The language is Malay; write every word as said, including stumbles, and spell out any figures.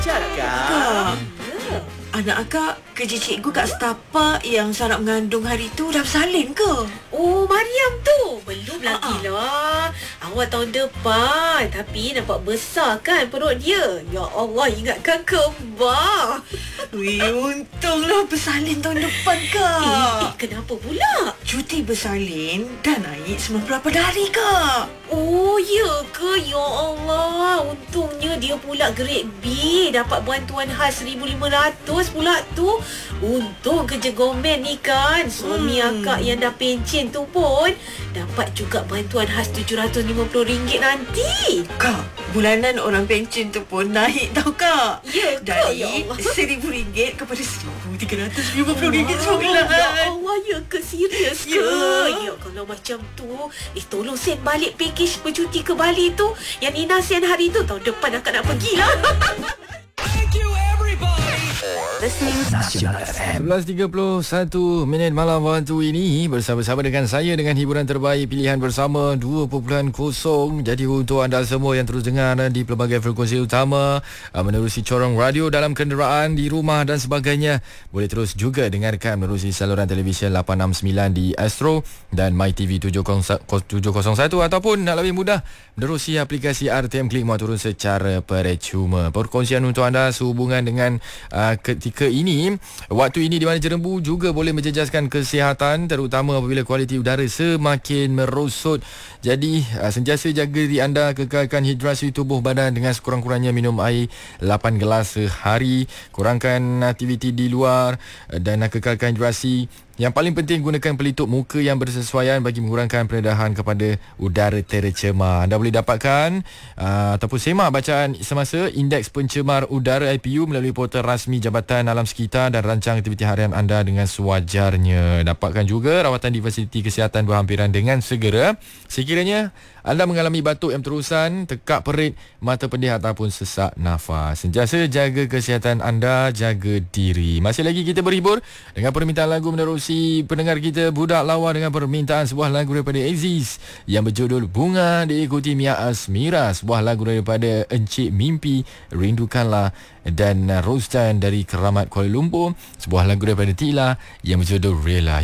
Cakap. Anak akak kerja cikgu kat setapak yang Sarap mengandung hari tu dah bersalin ke? Oh, Mariam tu belum lagi Ha-ha. lah. Awal tahun depan. Tapi nampak besar kan perut dia. Ya Allah, ingatkan kembar. Wih, untunglah bersalin tahun depan Eh, kak. eh, kenapa pula? Cuti bersalin dah naik sembilan puluh lapan hari kak. Oh, ya ke? Ya Allah. Untungnya dia pula grade B. Dapat bantuan khas seribu lima ratus pula tu. Untung kerja government ni kan. Suami Hmm. akak yang dah pencen tu pun dapat juga bantuan khas tujuh ratus lima puluh ringgit nanti. Kak, bulanan orang pencen tu pun naik tau kak. Ya ke? Dari Ya Allah. seribu ringgit kepada seribu tiga ratus lima puluh ringgit Wow, sebulan. ya Allah, ya ke? Serius ke? Ya. Ya, kalau macam tu, eh tolong send balik package bercuti ke Bali tu. Yang Nina send hari tu. Tahun depan akak nak pergilah. sebelas tiga puluh satu minit malam waktu ini bersama-sama dengan saya dengan hiburan terbaik pilihan bersama dua titik kosong. Jadi untuk anda semua yang terus dengar di pelbagai frekuensi utama, menerusi corong radio dalam kenderaan, di rumah dan sebagainya, boleh terus juga dengarkan menerusi saluran televisyen lapan enam sembilan di Astro dan MyTV tujuh kosong satu, ataupun nak lebih mudah menerusi aplikasi R T M Klik Muat Turun secara percuma. Perkongsian untuk anda sehubungan dengan uh, ketika ini, waktu ini di mana Jerembu juga boleh menjejaskan kesihatan, terutama apabila kualiti udara semakin merosot. Jadi uh, sentiasa jaga diri anda, kekalkan hidrasi tubuh badan dengan sekurang-kurangnya minum air lapan gelas sehari, kurangkan aktiviti di luar uh, dan uh, kekalkan hidrasi. Yang paling penting, gunakan pelitup muka yang bersesuaian bagi mengurangkan pendedahan kepada udara tercemar. Anda boleh dapatkan uh, ataupun semak bacaan semasa Indeks Pencemar Udara I P U melalui portal rasmi Jabatan Alam Sekitar dan rancang aktiviti harian anda dengan sewajarnya. Dapatkan juga rawatan di fasiliti kesihatan berhampiran dengan segera sekiranya anda mengalami batuk yang terusan, tekak perit, mata pedih ataupun sesak nafas. Sentiasa jaga kesihatan anda, jaga diri. Masih lagi kita berhibur dengan permintaan lagu menerusi pendengar kita Budak Lawa dengan permintaan sebuah lagu daripada Aziz yang berjudul Bunga, diikuti Mia Asmira, sebuah lagu daripada Encik Mimpi, Rindukanlah, dan Rostan dari Keramat Kuala Lumpur, sebuah lagu daripada Tila yang berjudul Rela.